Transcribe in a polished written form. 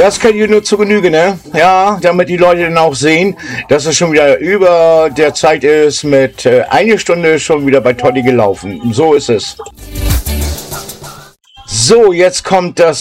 Das könnt ihr nur zu Genüge, ne? Ja, damit die Leute dann auch sehen, dass es schon wieder über der Zeit ist mit eine Stunde schon wieder bei Toddy gelaufen. So ist es. So, jetzt kommt das